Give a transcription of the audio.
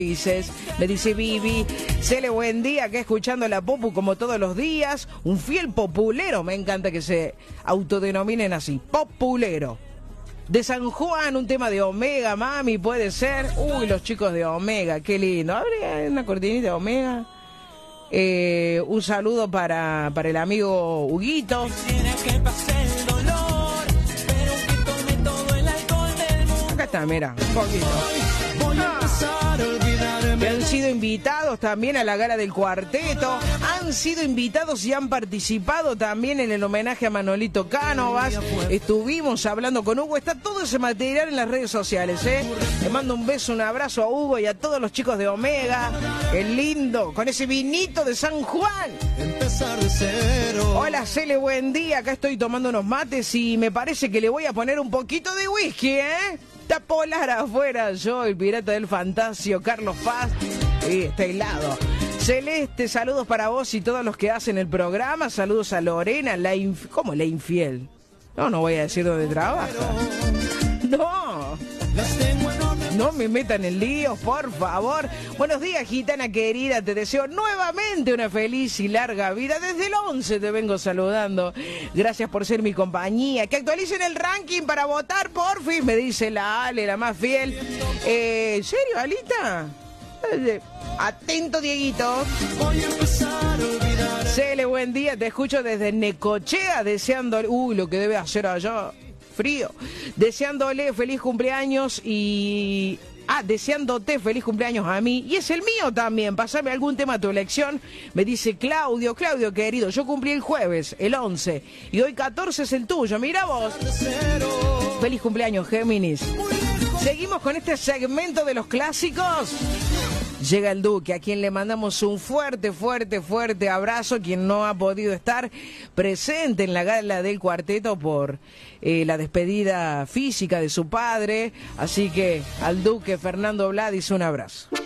Me dice Vivi, Cele, buen día, acá escuchando la Popu como todos los días, un fiel populero, me encanta que se autodenominen así, populero. De San Juan, un tema de Omega, mami, puede ser. Uy, los chicos de Omega, qué lindo. ¿Habría una cortinita de Omega? Un saludo para el amigo Huguito. Acá está, mira, un poquito. Que han sido invitados también a la gala del cuarteto, han sido invitados y han participado también en el homenaje a Manolito Cánovas. Estuvimos hablando con Hugo, está todo ese material en las redes sociales, Le mando un beso, un abrazo a Hugo y a todos los chicos de Omega. Qué lindo, con ese vinito de San Juan. Hola Cele, buen día, acá estoy tomando unos mates y me parece que le voy a poner un poquito de whisky, Está polar afuera, yo, el pirata del Fantasio, Carlos Paz, y está helado. Celeste, saludos para vos y todos los que hacen el programa, saludos a Lorena, ¿cómo la infiel? No voy a decir dónde trabaja. No me metan en líos, por favor. Buenos días, gitana querida. Te deseo nuevamente una feliz y larga vida. Desde el 11 te vengo saludando. Gracias por ser mi compañía. Que actualicen el ranking para votar, porfis, me dice la Ale, la más fiel. ¿En serio, Alita? Atento, Dieguito. Cele, buen día. Te escucho desde Necochea, deseando... Uy, lo que debe hacer allá... frío, deseándole feliz cumpleaños y... deseándote feliz cumpleaños a mí, y es el mío también, pasame algún tema a tu elección, me dice Claudio, querido, yo cumplí el jueves, el 11, y hoy 14 es el tuyo, mira vos. Feliz cumpleaños, Géminis. Seguimos con este segmento de los clásicos. Llega el Duque, a quien le mandamos un fuerte abrazo, quien no ha podido estar presente en la gala del cuarteto por la despedida física de su padre. Así que al Duque Fernando Vladis un abrazo.